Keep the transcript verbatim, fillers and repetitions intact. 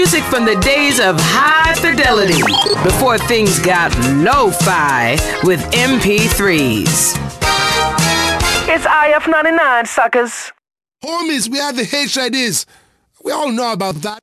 Music from the days of high fidelity, before things got lo-fi with M P threes. It's I F ninety-nine, suckers. Homies, we have the H I Ds. We all know about that.